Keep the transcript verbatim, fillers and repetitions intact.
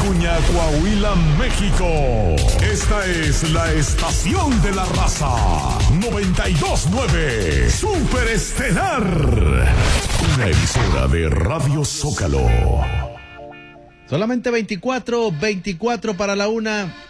Vicuña, Coahuila, México. Esta es la estación de la raza. noventa y dos punto nueve. Super Estelar. Una emisora de Radio Zócalo. Solamente veinticuatro, veinticuatro para la una.